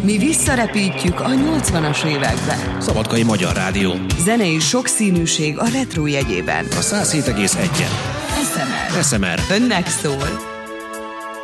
Mi visszarepítjük a 80-as évekbe. Szabadkai Magyar Rádió. Zenei sokszínűség a retro jegyében. A 107,1-en. SMR. SMR. Önnek szól.